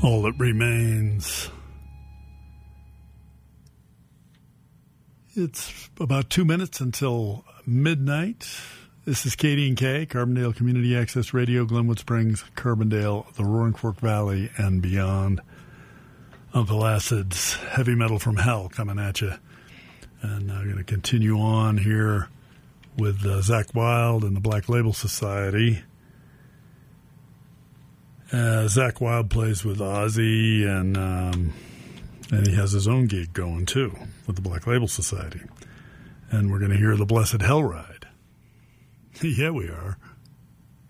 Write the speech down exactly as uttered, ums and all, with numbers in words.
All that remains. It's about two minutes until midnight. This is K D and K, Carbondale Community Access Radio, Glenwood Springs, Carbondale, the Roaring Fork Valley, and beyond. Uncle Acid's Heavy Metal from Hell coming at you. And I'm going to continue on here with uh, Zakk Wylde and the Black Label Society. Uh, Zakk Wylde plays with Ozzy, and um, and he has his own gig going, too, with the Black Label Society. And we're going to hear The Blessed Hell Ride. Yeah, we are.